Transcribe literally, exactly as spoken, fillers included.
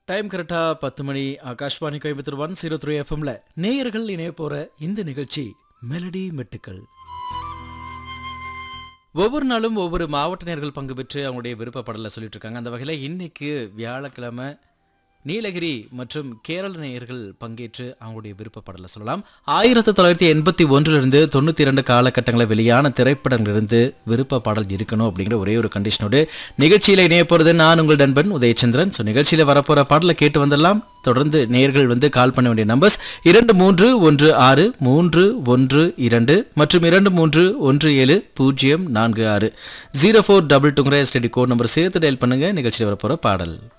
Time கரெக்டா பத்து மணி. Akashvani Coimbatore one zero three எஃப்எம்ல நேயர்கள் இணைய போற இந்த நிகழ்ச்சி மெலடி மெட்டுக்கள். ஒவ்வொரு நாளும் ஒவ்வொரு மாவட்ட நேயர்கள் பங்கு பெற்று அவங்களுடைய விருப்பப்படலை சொல்லிட்டு இருக்காங்க. அந்த வகையில் இன்னைக்கு வியாழக்கிழமை நீலகிரி மற்றும் கேரள நேயர்கள் பங்கேற்று அவங்களுடைய விருப்பப்படலை சொல்லலாம். ஆயிரத்தி தொள்ளாயிரத்தி எண்பத்தி ஒன்றிலிருந்து தொண்ணூற்றி இரண்டு காலகட்டங்களில் வெளியான திரைப்படங்களிலிருந்து விருப்ப பாடல் இருக்கணும் அப்படிங்கிற ஒரே ஒரு கண்டிஷனோடு நிகழ்ச்சியில் இணைய போகிறது நான் உங்கள் நண்பன் உதயச்சந்திரன். ஸோ நிகழ்ச்சியில் வரப்போகிற பாடலை கேட்டு வந்துடலாம். தொடர்ந்து நேயர்கள் வந்து கால் பண்ண வேண்டிய நம்பர்ஸ் இரண்டு மூன்று ஒன்று ஆறு மூன்று ஒன்று இரண்டு மற்றும் இரண்டு மூன்று ஒன்று ஏழு பூஜ்ஜியம் நான்கு ஆறு zero four double டூங்கிற STD code number சேர்த்து டயல் பண்ணுங்க. நிகழ்ச்சியில் வரப்போகிற பாடல்